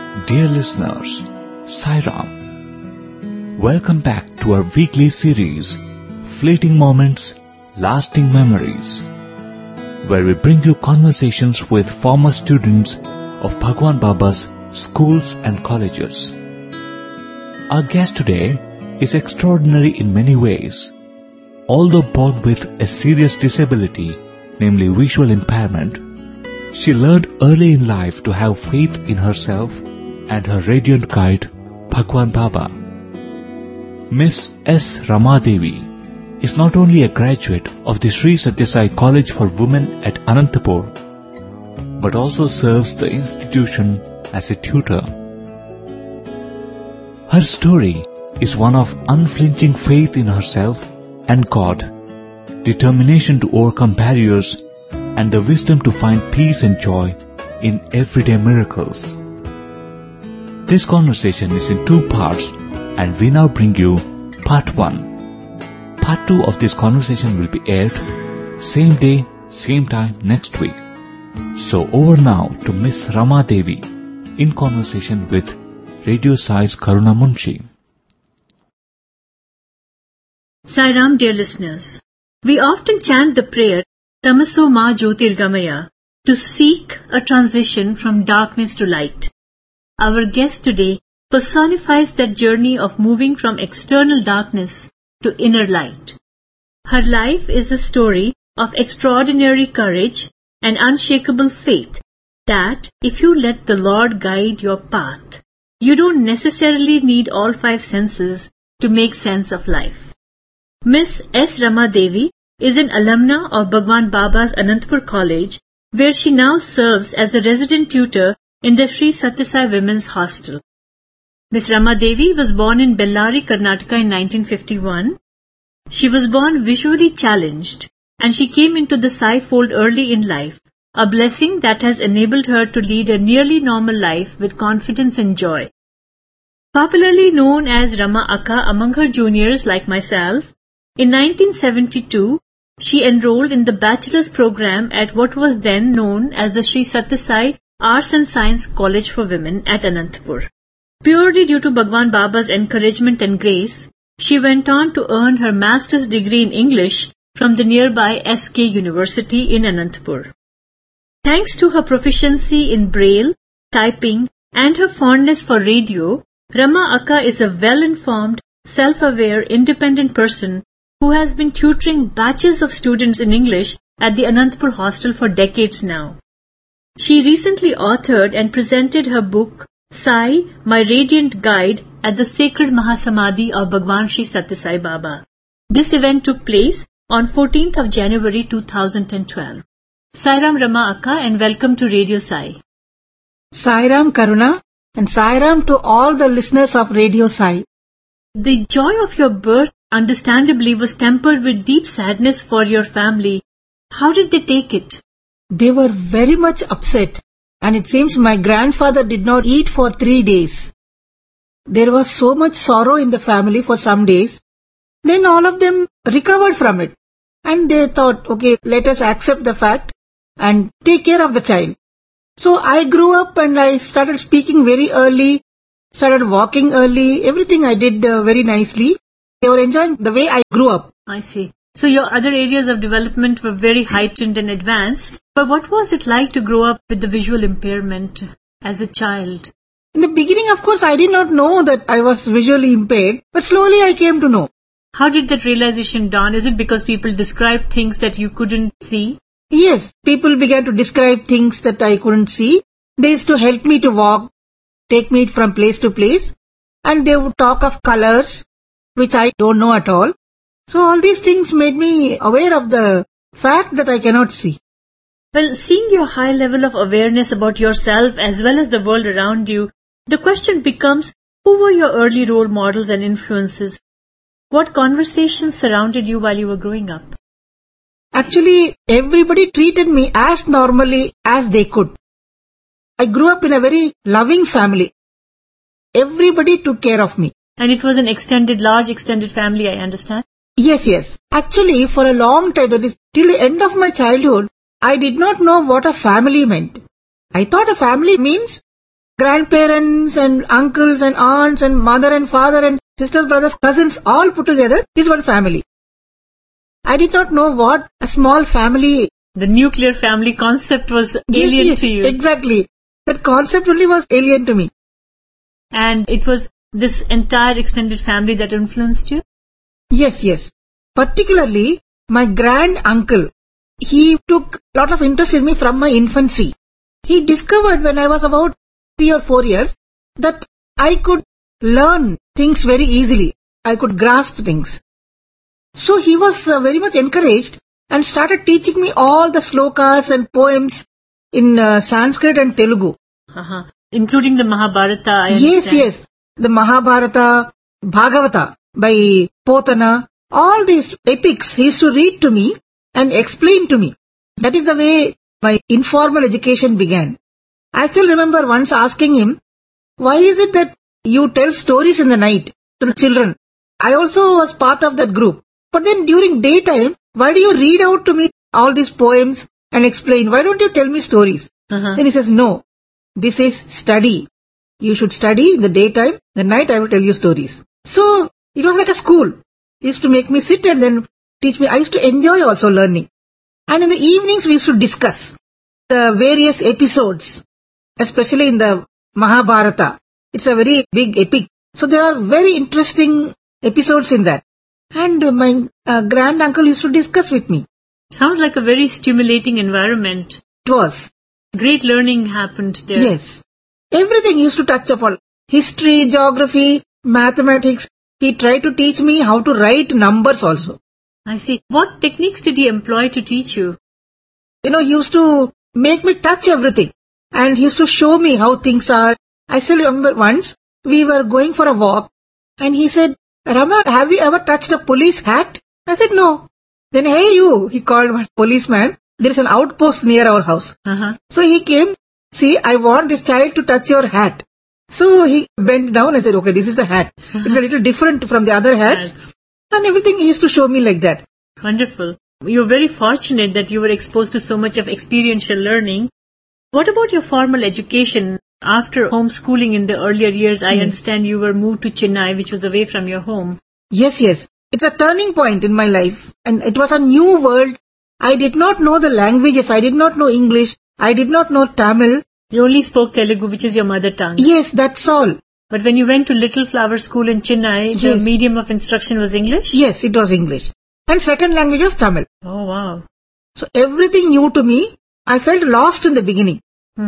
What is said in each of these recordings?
Dear listeners, Sai Ram. Welcome back to our weekly series, Fleeting Moments, Lasting Memories, where we bring you conversations with former students of Bhagwan Baba's schools and colleges. Our guest today is extraordinary in many ways. Although born with a serious disability, namely visual impairment, she learned early in life to have faith in herself and her radiant guide, Bhagwan Baba. Miss S. Rama Devi is not only a graduate of the Sri Sathya Sai College for Women at Anantapur, but also serves the institution as a tutor. Her story is one of unflinching faith in herself and God, determination to overcome barriers, and the wisdom to find peace and joy in everyday miracles. This conversation is in two parts, and we now bring you part 1. Part 2 of this conversation will be aired same day, same time next week. So over now to Miss Rama Devi in conversation with Radio Sai's Karuna Munshi. Sai Ram, dear listeners, we often chant the prayer Tamaso Ma Jyotirgamaya to seek a transition from darkness to light. Our guest today personifies that journey of moving from external darkness to inner light. Her life is a story of extraordinary courage and unshakable faith that if you let the Lord guide your path, you don't necessarily need all 5 senses to make sense of life. Miss S. Rama Devi is an alumna of Bhagwan Baba's Anantapur College, where she now serves as a resident tutor in the Sri Sathya Sai Women's Hostel. Miss Rama Devi was born in Bellary, Karnataka in 1951. She was born visually challenged and she came into the Sai fold early in life, a blessing that has enabled her to lead a nearly normal life with confidence and joy. Popularly known as Rama Akka among her juniors like myself, in 1972, she enrolled in the bachelor's program at what was then known as the Sri Sathya Sai Arts and Science College for Women at Anantapur. Purely due to Bhagwan Baba's encouragement and grace, she went on to earn her master's degree in English from the nearby SK University in Anantapur. Thanks to her proficiency in Braille, typing, and her fondness for radio, Rama Akka is a well-informed, self-aware, independent person who has been tutoring batches of students in English at the Anantapur hostel for decades now. She recently authored and presented her book, Sai, My Radiant Guide, at the Sacred Mahasamadhi of Bhagwan Sri Sathya Sai Baba. This event took place on 14th of January 2012. Sai Ram Rama Akka and welcome to Radio Sai. Sai Ram Karuna and Sai Ram to all the listeners of Radio Sai. The joy of your birth understandably was tempered with deep sadness for your family. How did they take it? They were very much upset, and it seems my grandfather did not eat for 3 days. There was so much sorrow in the family for some days. Then all of them recovered from it, and they thought, okay, let us accept the fact and take care of the child. So I grew up and I started speaking very early, started walking early, everything I did very nicely. They were enjoying the way I grew up. I see. So your other areas of development were very heightened and advanced. But what was it like to grow up with the visual impairment as a child? In the beginning, of course, I did not know that I was visually impaired, but slowly I came to know. How did that realization dawn? Is it because people described things that you couldn't see? Yes, people began to describe things that I couldn't see. They used to help me to walk, take me from place to place, and they would talk of colors, which I don't know at all. So all these things made me aware of the fact that I cannot see. Well, seeing your high level of awareness about yourself as well as the world around you, the question becomes, who were your early role models and influences? What conversations surrounded you while you were growing up? Actually, everybody treated me as normally as they could. I grew up in a very loving family. Everybody took care of me. And it was an large extended family, I understand? Yes. Actually, for a long time, that is, till the end of my childhood, I did not know what a family meant. I thought a family means grandparents and uncles and aunts and mother and father and sisters, brothers, cousins, all put together is one family. I did not know what a small family... The nuclear family concept was alien to you. Exactly. That concept only was alien to me. And it was this entire extended family that influenced you? Yes, yes. Particularly, my grand uncle, he took a lot of interest in me from my infancy. He discovered when I was about 3 or 4 years that I could learn things very easily. I could grasp things. So he was very much encouraged and started teaching me all the slokas and poems in Sanskrit and Telugu. Including the Mahabharata, I understand. Yes. The Mahabharata, Bhagavata by Potana, all these epics he used to read to me and explain to me. That is the way my informal education began. I still remember once asking him, why is it that you tell stories in the night to the children? I also was part of that group. But then during daytime, why do you read out to me all these poems and explain? Why don't you tell me stories? Then he says, no, this is study. You should study in the daytime. The night I will tell you stories. So it was like a school. He used to make me sit and then teach me. I used to enjoy also learning. And in the evenings we used to discuss the various episodes, especially in the Mahabharata. It's a very big epic. So there are very interesting episodes in that. And my grand uncle used to discuss with me. Sounds like a very stimulating environment. It was. Great learning happened there. Yes. Everything he used to touch upon. History, geography, mathematics. He tried to teach me how to write numbers also. I see. What techniques did he employ to teach you? He used to make me touch everything. And he used to show me how things are. I still remember once, we were going for a walk. And he said, Rama, have you ever touched a police hat? I said, no. Then, hey you, he called my policeman. There is an outpost near our house. So he came, see, I want this child to touch your hat. So he bent down and said, okay, this is the hat. It's a little different from the other hats. And everything he used to show me like that. Wonderful. You were very fortunate that you were exposed to so much of experiential learning. What about your formal education? After homeschooling in the earlier years, I understand you were moved to Chennai, which was away from your home. Yes. It's a turning point in my life. And it was a new world. I did not know the languages. I did not know English. I did not know Tamil. You only spoke Telugu, which is your mother tongue. Yes, that's all. But when you went to Little Flower School in Chennai, the medium of instruction was English? Yes, it was English. And second language was Tamil. Oh, wow. So everything new to me. I felt lost in the beginning.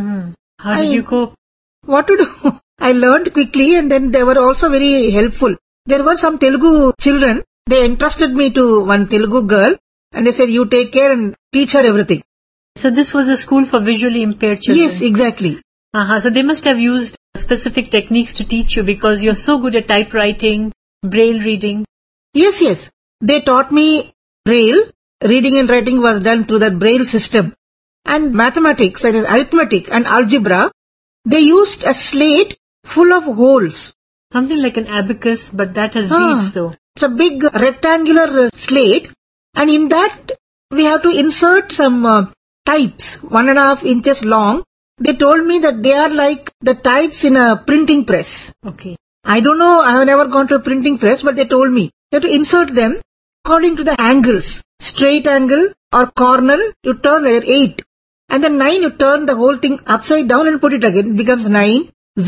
How did you cope? What to do? I learned quickly and then they were also very helpful. There were some Telugu children. They entrusted me to one Telugu girl and they said, you take care and teach her everything. So this was a school for visually impaired children? Yes, exactly. So they must have used specific techniques to teach you because you're so good at typewriting, braille reading. Yes. They taught me braille. Reading and writing was done through that braille system. And mathematics, that is arithmetic and algebra, they used a slate full of holes. Something like an abacus, but that has beads though. It's a big rectangular slate. And in that, we have to insert some types, 1.5 inches long. They told me that they are like the types in a printing press. Okay. I don't know, I have never gone to a printing press, but they told me you have to insert them according to the angles. Straight angle or corner, you turn like 8. And then 9, you turn the whole thing upside down and put it again. It becomes 9,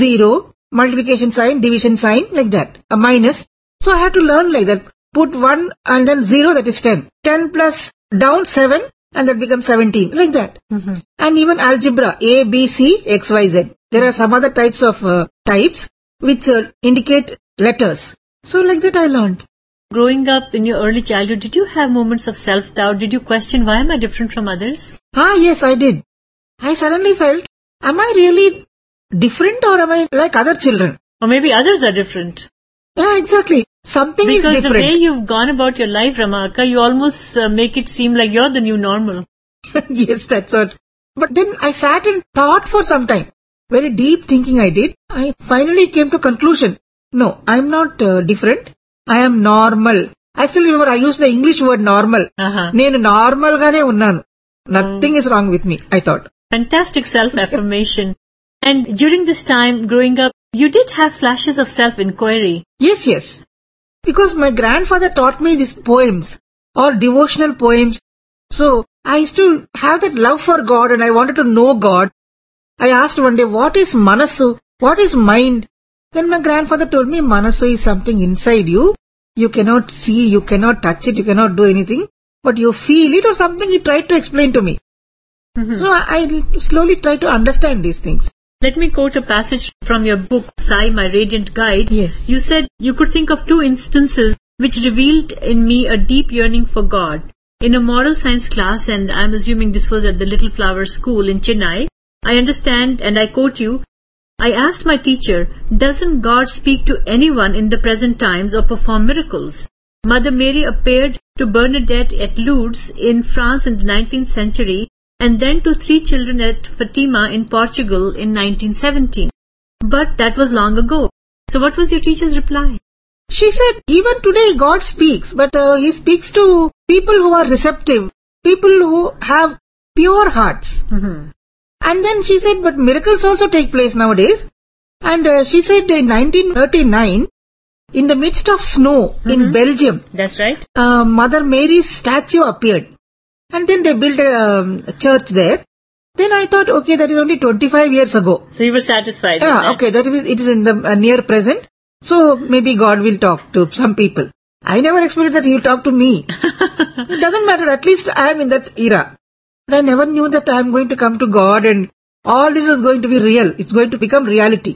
0, multiplication sign, division sign, like that. A minus. So I had to learn like that. Put 1 and then 0, that is 10. 10 plus down 7 and that becomes 17. Like that. And even algebra, A, B, C, X, Y, Z. There are some other types of types which indicate letters. So like that I learned. Growing up in your early childhood, did you have moments of self-doubt? Did you question, why am I different from others? Yes, I did. I suddenly felt, am I really different or am I like other children? Or maybe others are different. Yeah, exactly. Something because is different. Because the way you've gone about your life, Ramaka, you almost make it seem like you're the new normal. Yes, that's what. But then I sat and thought for some time. Very deep thinking I did. I finally came to conclusion. No, I'm not different. I am normal. I still remember I used the English word normal. Nenu normal gaane unnanu. Nothing is wrong with me, I thought. Fantastic self-affirmation. And during this time, growing up, you did have flashes of self-inquiry. Yes, yes. Because my grandfather taught me these poems or devotional poems. So I used to have that love for God and I wanted to know God. I asked one day, what is Manasu? What is mind? Then my grandfather told me, Manasu is something inside you. You cannot see, you cannot touch it, you cannot do anything. But you feel it or something. He tried to explain to me. So I slowly tried to understand these things. Let me quote a passage from your book, Sai, My Radiant Guide. Yes. You said you could think of 2 instances which revealed in me a deep yearning for God. In a moral science class, and I'm assuming this was at the Little Flower School in Chennai, I understand, and I quote you, I asked my teacher, doesn't God speak to anyone in the present times or perform miracles? Mother Mary appeared to Bernadette at Lourdes in France in the 19th century, and then to 3 children at Fatima in Portugal in 1917. But that was long ago. So what was your teacher's reply? She said, even today God speaks, but He speaks to people who are receptive, people who have pure hearts. And then she said, but miracles also take place nowadays. And she said in 1939, in the midst of snow in Belgium, That's right. Mother Mary's statue appeared. And then they built a church there. Then I thought, okay, that is only 25 years ago. So you were satisfied with Yeah, that? okay, it is in the near present. So maybe God will talk to some people. I never expected that He will talk to me. It doesn't matter, at least I am in that era. But I never knew that I am going to come to God and all this is going to be real. It's going to become reality.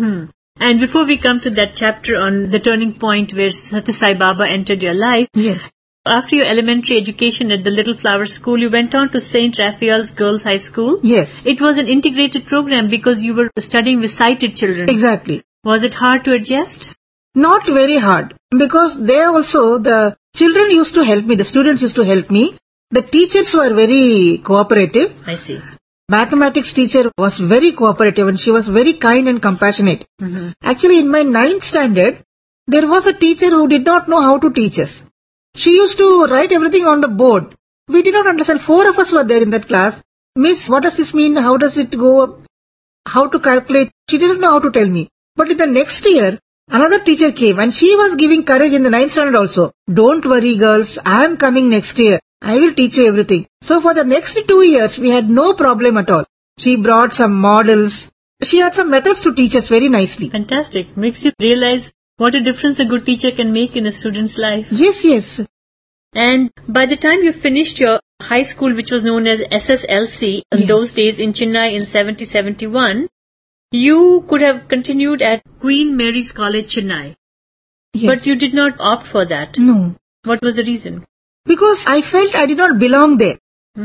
And before we come to that chapter on the turning point where Satya Sai Baba entered your life, Yes. after your elementary education at the Little Flower School, you went on to St. Raphael's Girls' High School. Yes. It was an integrated program because you were studying with sighted children. Exactly. Was it hard to adjust? Not very hard. Because there also the children used to help me. The students used to help me. The teachers were very cooperative. I see. Mathematics teacher was very cooperative and she was very kind and compassionate. Actually, in my 9th standard, there was a teacher who did not know how to teach us. She used to write everything on the board. We did not understand. 4 of us were there in that class. Miss, what does this mean? How does it go? How to calculate? She didn't know how to tell me. But in the next year, another teacher came and she was giving courage in the 9th standard also. Don't worry girls, I am coming next year. I will teach you everything. So for the next 2 years, we had no problem at all. She brought some models. She had some methods to teach us very nicely. Fantastic. Makes you realize what a difference a good teacher can make in a student's life. Yes, yes. And by the time you finished your high school, which was known as SSLC in those days in Chennai in 70-71, you could have continued at Queen Mary's College, Chennai. Yes. But you did not opt for that. No. What was the reason? Because I felt I did not belong there.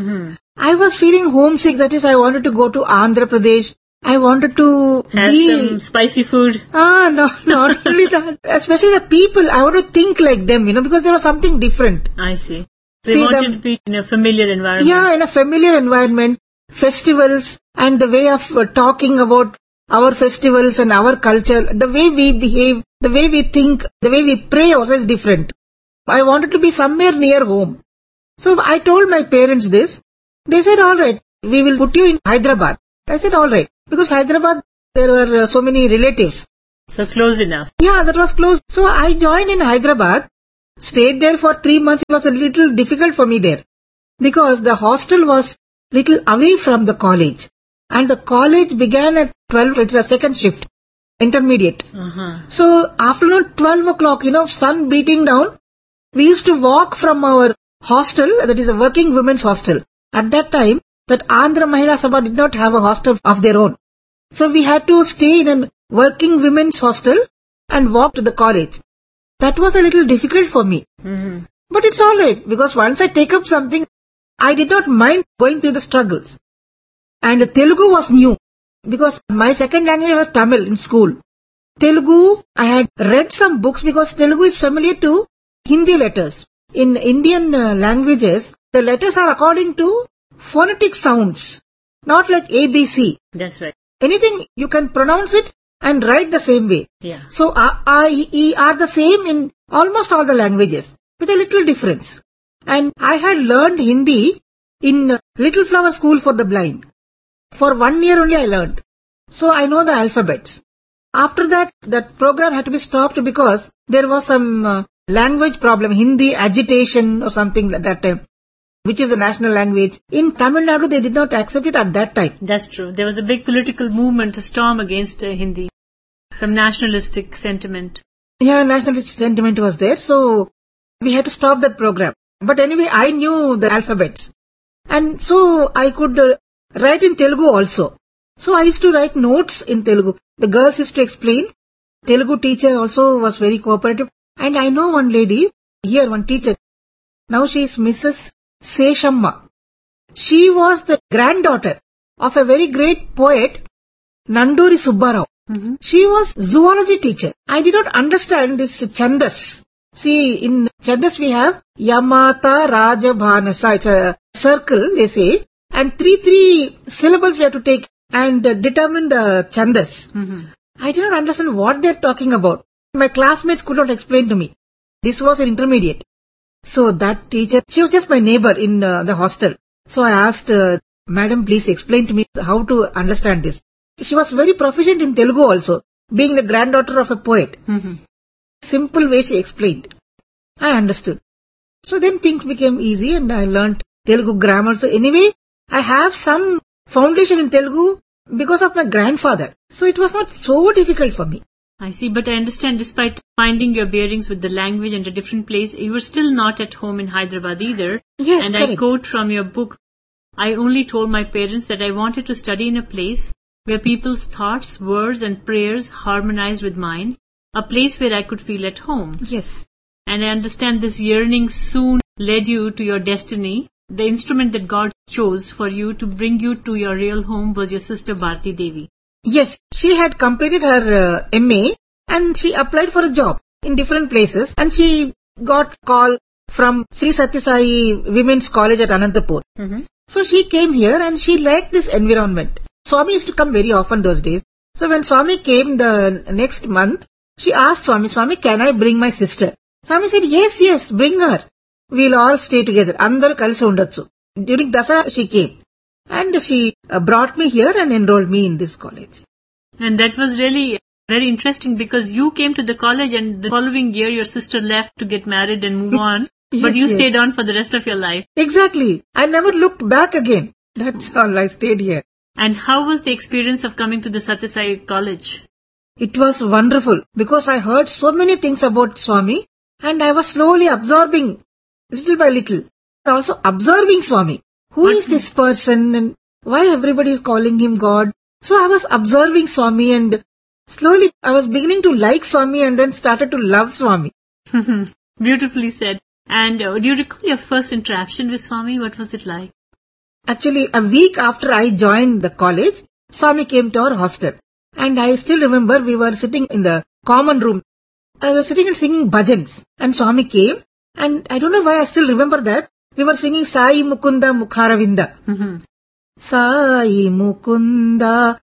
I was feeling homesick. That is, I wanted to go to Andhra Pradesh. I wanted to Have some spicy food. No, not only that. Especially the people, I want to think like them, because there was something different. I see. So you wanted to be in a familiar environment. Yeah, in a familiar environment, festivals and the way of talking about our festivals and our culture, the way we behave, the way we think, the way we pray also is different. I wanted to be somewhere near home. So I told my parents this. They said, alright, we will put you in Hyderabad. I said, alright. Because Hyderabad, there were so many relatives. So close enough. Yeah, that was close. So I joined in Hyderabad, stayed there for 3 months. It was a little difficult for me there. Because the hostel was little away from the college. And the college began at 12, it's a second shift, intermediate. So afternoon 12 o'clock, sun beating down, we used to walk from our hostel, that is a working women's hostel. At that time, that Andhra Mahila Sabha did not have a hostel of their own. So we had to stay in a working women's hostel and walk to the college. That was a little difficult for me. But it's alright, because once I take up something, I did not mind going through the struggles. And Telugu was new, because my second language was Tamil in school. Telugu, I had read some books because Telugu is familiar to Hindi letters. In Indian languages, the letters are according to phonetic sounds, not like ABC. That's right. Anything, you can pronounce it and write the same way. Yeah. So A, I, E are the same in almost all the languages, with a little difference. And I had learned Hindi in Little Flower School for the Blind. For 1 year only I learned. So I know the alphabets. After that, that program had to be stopped because there was some language problem, Hindi agitation or something at that time, which is the national language. In Tamil Nadu, they did not accept it at that time. That's true. There was a big political movement, a storm against Hindi. Some nationalistic sentiment. Yeah, nationalistic sentiment was there. So we had to stop that program. But anyway, I knew the alphabets. And so I could write in Telugu also. So I used to write notes in Telugu. The girls used to explain. Telugu teacher also was very cooperative. And I know one lady, here one teacher. Now she is Mrs. Seshamma. She was the granddaughter of a very great poet, Nanduri Subbarao. Mm-hmm. She was zoology teacher. I did not understand this Chandas. See, in Chandas we have Yamata Rajabhanasa. It's a circle, they say. And three syllables we have to take and determine the Chandas. Mm-hmm. I did not understand what they are talking about. My classmates could not explain to me. This was an intermediate. So that teacher, she was just my neighbor in the hostel. So I asked, Madam, please explain to me how to understand this. She was very proficient in Telugu also, being the granddaughter of a poet. Mm-hmm. Simple way she explained. I understood. So then things became easy and I learnt Telugu grammar. So anyway, I have some foundation in Telugu because of my grandfather. So it was not so difficult for me. I see, but I understand despite finding your bearings with the language and a different place, you were still not at home in Hyderabad either. Yes, and correct. I quote from your book, I only told my parents that I wanted to study in a place where people's thoughts, words and prayers harmonized with mine, a place where I could feel at home. Yes. And I understand this yearning soon led you to your destiny. The instrument that God chose for you to bring you to your real home was your sister Bharti Devi. Yes, she had completed her MA and she applied for a job in different places and she got call from Sri Satya Sai Women's College at Anantapur. Mm-hmm. So she came here and she liked this environment. Swami used to come very often those days. So when Swami came the next month, she asked Swami, can I bring my sister? Swami said, yes, bring her. We'll all stay together. Andaru kalisi undachu. During Dasara she came. And she brought me here and enrolled me in this college. And that was really very interesting because you came to the college and the following year your sister left to get married and move on. But you stayed on for the rest of your life. Exactly. I never looked back again. That's all. I stayed here. And how was the experience of coming to the Satya Sai College? It was wonderful because I heard so many things about Swami and I was slowly absorbing little by little. Also observing Swami. Who is this person and why everybody is calling him God? So I was observing Swami and slowly I was beginning to like Swami and then started to love Swami. Beautifully said. And do you recall your first interaction with Swami? What was it like? Actually, a week after I joined the college, Swami came to our hostel. And I still remember we were sitting in the common room. I was sitting and singing bhajans. And Swami came. And I don't know why I still remember that. We were singing Sai Mukunda Mukharavinda. Mm-hmm. Sai Mukunda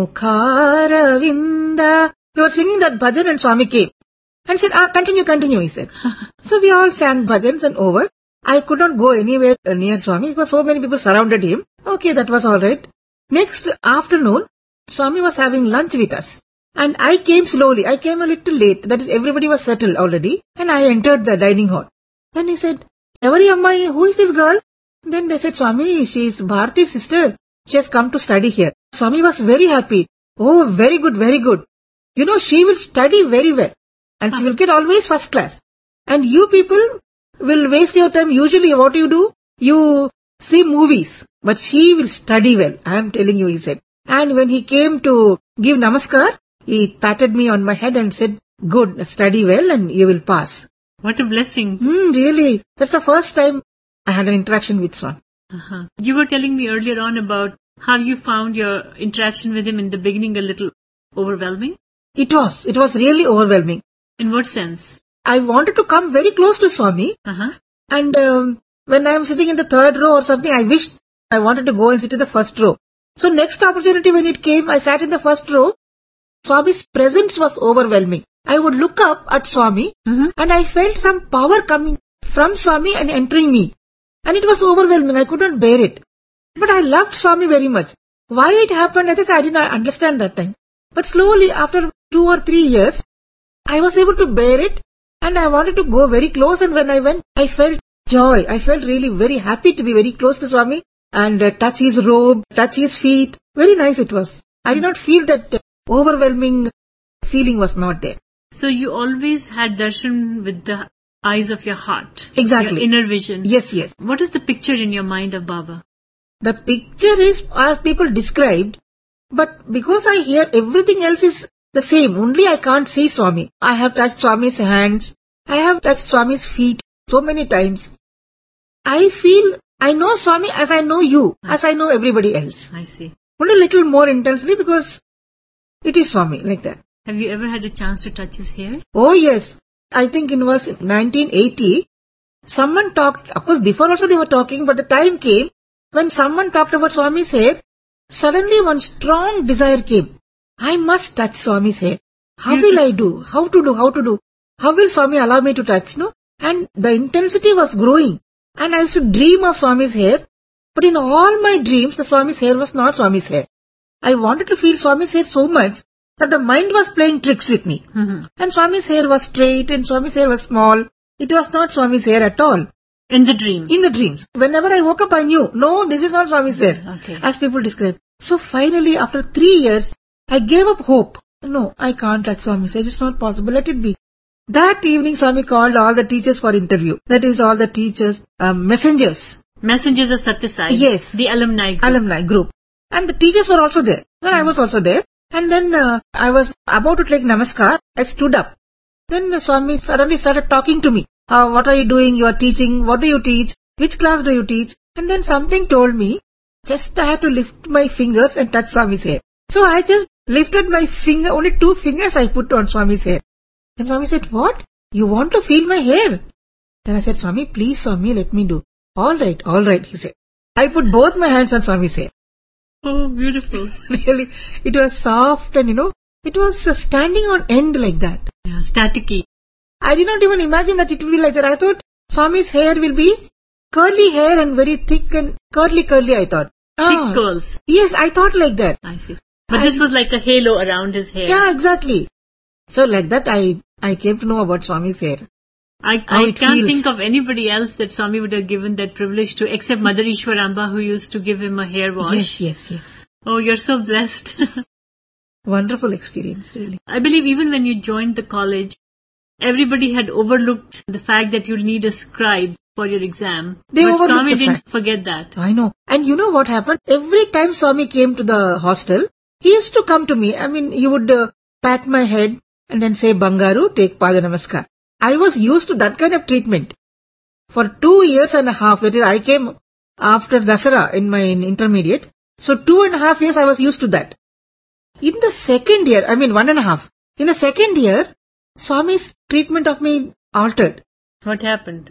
Mukharavinda. We were singing that bhajan and Swami came. And said, continue, he said. So we all sang bhajans and over. I could not go anywhere near Swami because so many people surrounded him. Okay, that was alright. Next afternoon, Swami was having lunch with us. And I came slowly. I came a little late. That is, everybody was settled already. And I entered the dining hall. Then he said, Evari Ammai, who is this girl? Then they said, Swami, she is Bharti's sister. She has come to study here. Swami was very happy. Oh, very good, very good. You know, she will study very well. And she will get always first class. And you people will waste your time. Usually what you do? You see movies. But she will study well. I am telling you, he said. And when he came to give namaskar, he patted me on my head and said, good, study well and you will pass. What a blessing. Really. That's the first time I had an interaction with Swami. Uh-huh. You were telling me earlier on about how you found your interaction with him in the beginning a little overwhelming. It was really overwhelming. In what sense? I wanted to come very close to Swami. Uh-huh. And when I am sitting in the third row or something, I wished I wanted to go and sit in the first row. So next opportunity when it came, I sat in the first row. Swami's presence was overwhelming. I would look up at Swami and I felt some power coming from Swami and entering me. And it was overwhelming. I could not bear it. But I loved Swami very much. Why it happened, I did not understand that time. But slowly, after 2 or 3 years, I was able to bear it, and I wanted to go very close, and when I went, I felt joy. I felt really very happy to be very close to Swami, and touch his robe, touch his feet. Very nice it was. I did not feel that overwhelming feeling was not there. So you always had darshan with the eyes of your heart. Exactly. Your inner vision. Yes, yes. What is the picture in your mind of Baba? The picture is as people described, but because I hear everything else is the same, only I can't see Swami. I have touched Swami's hands, I have touched Swami's feet so many times. I feel I know Swami as I know you, as I know everybody else. I see. Only a little more intensely because it is Swami, like that. Have you ever had a chance to touch his hair? Oh yes. I think it was 1980. Someone talked, of course before also they were talking, but the time came when someone talked about Swami's hair. Suddenly one strong desire came. I must touch Swami's hair. How will I do? How to do? How will Swami allow me to touch? No? And the intensity was growing. And I used to dream of Swami's hair. But in all my dreams, the Swami's hair was not Swami's hair. I wanted to feel Swami's hair so much that the mind was playing tricks with me. Mm-hmm. And Swami's hair was straight and Swami's hair was small. It was not Swami's hair at all. In the dream? In the dreams. Whenever I woke up, I knew, no, this is not Swami's hair. Okay. As people describe. So finally, after 3 years, I gave up hope. No, I can't touch Swami's hair. It's not possible. Let it be. That evening, Swami called all the teachers for interview. That is, all the teachers, messengers. Messengers of Satyasai. Yes. The alumni group. Alumni group. And the teachers were also there. And I was also there. And then I was about to take namaskar. I stood up. Then Swami suddenly started talking to me. What are you doing? You are teaching. What do you teach? Which class do you teach? And then something told me, just I have to lift my fingers and touch Swami's hair. So I just lifted my finger, only 2 fingers I put on Swami's hair. And Swami said, what? You want to feel my hair? Then I said, Swami, please Swami, let me do. All right, he said. I put both my hands on Swami's hair. Oh, beautiful. Really, it was soft and it was standing on end like that. Yeah, staticky. I did not even imagine that it would be like that. I thought Swami's hair will be curly hair and very thick and curly, I thought. Thick curls. Yes, I thought like that. I see. But this was like a halo around his hair. Yeah, exactly. So like that I came to know about Swami's hair. I can't think of anybody else that Swami would have given that privilege to, except Mother Ishwaramba, who used to give him a hair wash. Yes. Oh, you're so blessed. Wonderful experience, really. I believe even when you joined the college, everybody had overlooked the fact that you'll need a scribe for your exam. But Swami didn't forget that. I know. And you know what happened? Every time Swami came to the hostel, he used to come to me. I mean, he would pat my head and then say, Bangaru, take Pada Namaskar. I was used to that kind of treatment. For 2 years and a half, that is, I came after Dasara in my intermediate. So 2.5 years I was used to that. In the second year, 1.5. In the second year, Swami's treatment of me altered. What happened?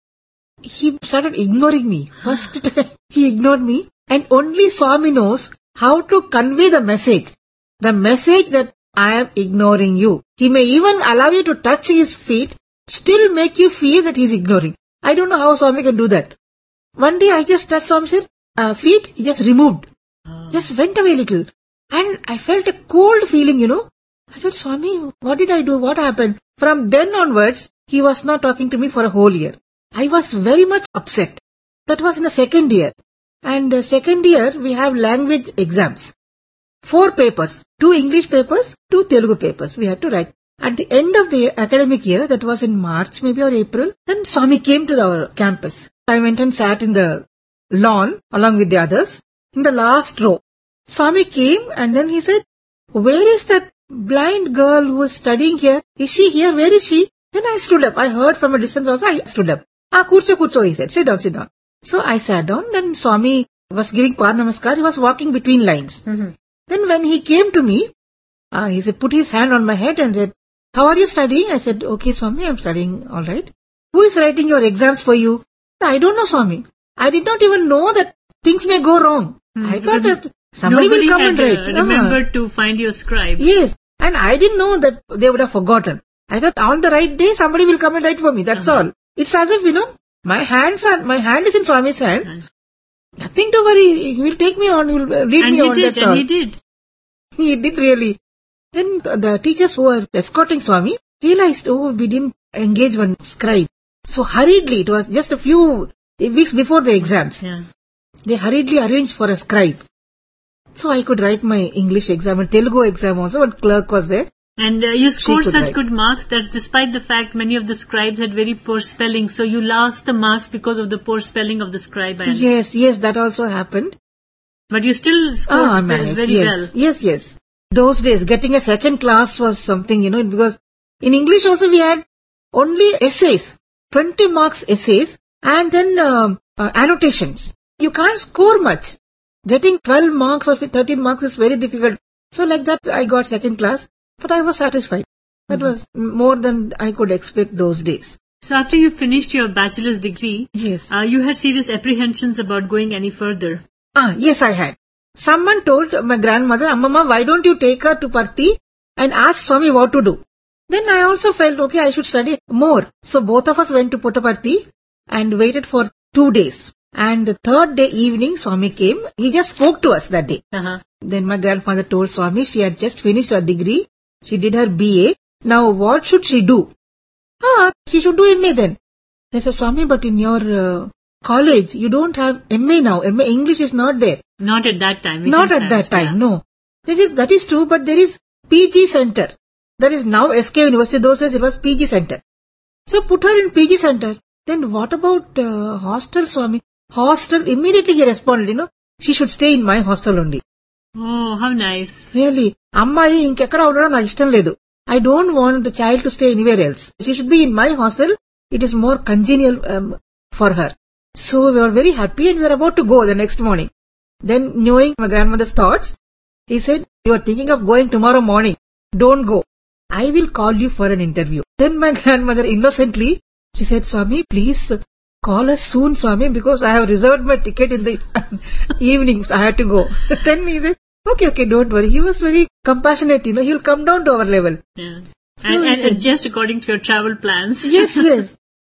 He started ignoring me. First time he ignored me, and only Swami knows how to convey the message. The message that I am ignoring you. He may even allow you to touch his feet, still make you feel that he is ignoring. I don't know how Swami can do that. One day I just touched Swami's feet, he just removed. Just went away a little. And I felt a cold feeling, I said, Swami, what did I do? What happened? From then onwards, he was not talking to me for a whole year. I was very much upset. That was in the second year. And second year, we have language exams. 4 papers. 2 English papers, 2 Telugu papers we had to write. At the end of the academic year, that was in March maybe or April, then Swami came to our campus. I went and sat in the lawn along with the others in the last row. Swami came and then he said, where is that blind girl who is studying here? Is she here? Where is she? Then I stood up. I heard from a distance also. I stood up. Kurcho, he said. Sit down. So I sat down. Then Swami was giving Pada Namaskar. He was walking between lines. Mm-hmm. Then when he came to me, he said, put his hand on my head and said, how are you studying? I said, okay, Swami, I'm studying all right. Who is writing your exams for you? I don't know, Swami. I did not even know that things may go wrong. I thought that somebody will come and write. Remembered to find your scribe. Yes. And I didn't know that they would have forgotten. I thought on the right day, somebody will come and write for me. That's all. It's as if, my hand is in Swami's hand. Nothing to worry. He will take me on. He will lead me on. That's all. And he did. He did really. Then the teachers who were escorting Swami realized, we didn't engage one scribe. So hurriedly, it was just a few weeks before the exams. Yeah. They hurriedly arranged for a scribe. So I could write my English exam and Telugu exam also. One clerk was there. And you scored such write. good marks that despite the fact many of the scribes had very poor spelling, so you lost the marks because of the poor spelling of the scribe. Yes, that also happened. But you still scored very well. Yes. Those days, getting a second class was something, because in English also we had only essays, 20 marks essays, and then annotations. You can't score much. Getting 12 marks or 13 marks is very difficult. So like that, I got second class, but I was satisfied. That was more than I could expect those days. So after you finished your bachelor's degree, Yes. You had serious apprehensions about going any further. Yes, I had. Someone told my grandmother, Amma, why don't you take her to Parthi and ask Swami what to do? Then I also felt, okay, I should study more. So both of us went to Puttaparthi and waited for 2 days. And the third day evening, Swami came. He just spoke to us that day. Then my grandfather told Swami she had just finished her degree. She did her BA. Now what should she do? She should do MA then. I said, Swami, but in your college, you don't have MA now. MA English is not there. Not at that time. Not at that time, no. That is true, but there is PG Center. That is now SK University. Those days it was PG Center. So put her in PG Center. Then what about hostel, Swami? Hostel, immediately he responded, she should stay in my hostel only. Oh, how nice. Really? Ammayi inkekkada undadam నాకు ఇష్టం లేదు. I don't want the child to stay anywhere else. She should be in my hostel. It is more congenial for her. So we were very happy and we were about to go the next morning. Then knowing my grandmother's thoughts, he said, you are thinking of going tomorrow morning. Don't go. I will call you for an interview. Then my grandmother innocently, she said, Swami, please call us soon, Swami, because I have reserved my ticket in the evening. I had to go. Then he said, okay, don't worry. He was very compassionate, he will come down to our level. Yeah. So and adjust according to your travel plans. Yes.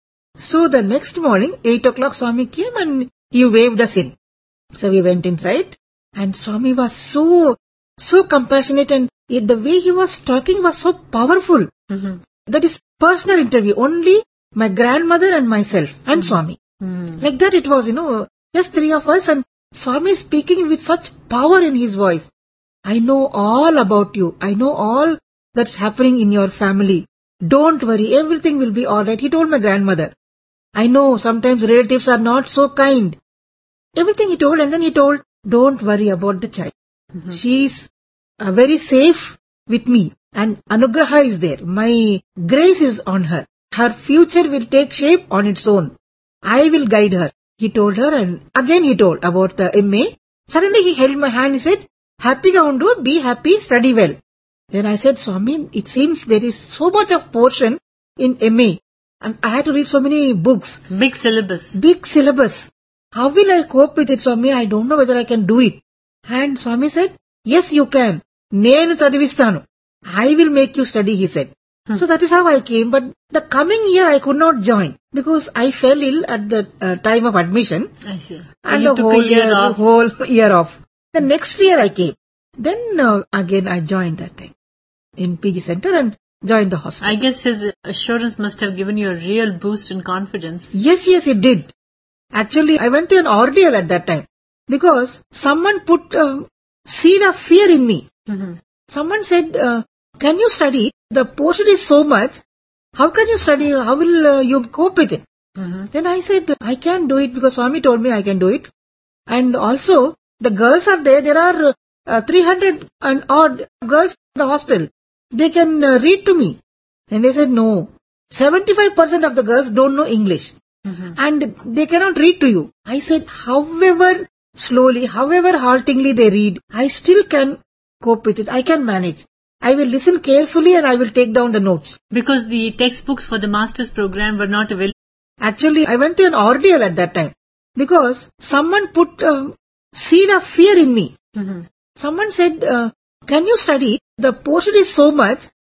So the next morning, 8 o'clock, Swami came and he waved us in. So we went inside and Swami was so compassionate and the way he was talking was so powerful. That is personal interview. Only my grandmother and myself and Swami. Like that it was, just 3 of us and Swami speaking with such power in his voice. I know all about you. I know all that's happening in your family. Don't worry. Everything will be alright. He told my grandmother. I know sometimes relatives are not so kind. Everything he told and then he told, don't worry about the child. She's very safe with me and Anugraha is there. My grace is on her. Her future will take shape on its own. I will guide her. He told her and again he told about the MA. Suddenly he held my hand, he said, happy ga undu, be happy, study well. Then I said, Swami, it seems there is so much of portion in MA. And I had to read so many books. Big syllabus. How will I cope with it, Swami? I don't know whether I can do it. And Swami said, yes, you can. Nenu chadivistanu. I will make you study, he said. So that is how I came. But the coming year I could not join because I fell ill at the time of admission. I see. So and you the took whole year off. The next year I came. Then again I joined that time in PG Center and joined the hospital. I guess his assurance must have given you a real boost in confidence. Yes, it did. Actually, I went through an ordeal at that time because someone put seed of fear in me. Someone said, can you study? The portion is so much. How can you study? How will you cope with it? Then I said, I can do it because Swami told me I can do it. And also, the girls are there. There are 300 and odd girls in the hostel. They can read to me. And they said, no. 75% of the girls don't know English. And they cannot read to you. I said, however slowly, however haltingly they read, I still can cope with it. I can manage. I will listen carefully and I will take down the notes. Because the textbooks for the master's program were not available. Actually, I went through an ordeal at that time. Because someone put seed of fear in me. Someone said, can you study? The portion is so much.